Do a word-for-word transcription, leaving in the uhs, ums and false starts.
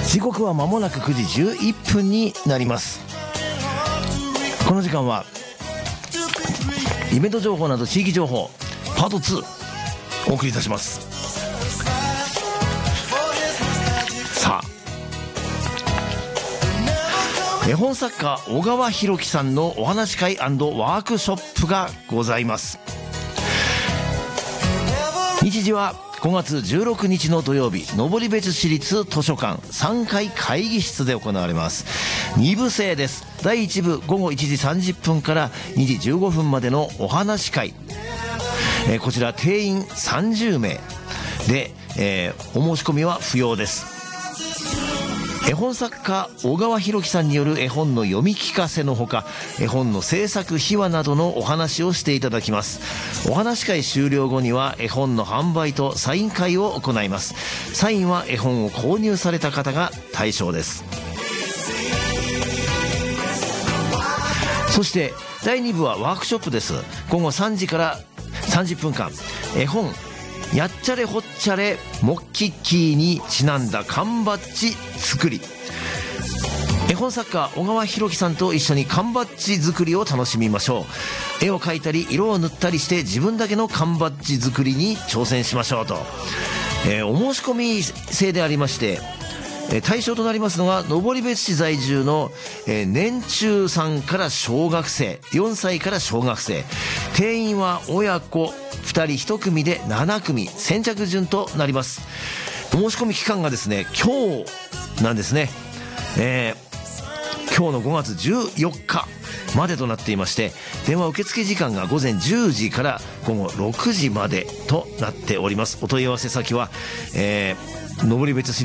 時刻は間もなくくじじゅういっぷんになります。この時間はイベント情報など地域情報パートツーお送りいたします。さあ、絵本作家小川弘樹さんのお話し会&ワークショップがございます。日時はごがつじゅうろくにちの土曜日、登別市立図書館さんかい会議室で行われます。にぶ制です。だいいち部ごごいちじさんじゅっぷんからにじじゅうごふんまでのお話し会、えー、こちら定員さんじゅうめいで、えー、お申し込みは不要です。絵本作家小川弘樹さんによる絵本の読み聞かせのほか、絵本の制作秘話などのお話をしていただきます。お話し会終了後には絵本の販売とサイン会を行います。サインは絵本を購入された方が対象です。そしてだいに部はワークショップです。午後さんじからさんじゅっぷんかん、絵本やっちゃれほっちゃれモッキッキーにちなんだ缶バッジ作り。絵本作家小川弘樹さんと一緒に缶バッジ作りを楽しみましょう。絵を描いたり色を塗ったりして自分だけの缶バッジ作りに挑戦しましょうと、えー、お申し込み制でありまして、えー、対象となりますのが登別市在住の、えー、年中さんから小学生、よんさいから小学生、定員は親子ふたりいち組でなな組、先着順となります。お申し込み期間がですね、今日なんですね。えー、今日のごがつじゅうよっかまでとなっていまして、電話受付時間が午前じゅうじから午後ろくじまでとなっております。お問い合わせ先は、えー、登別市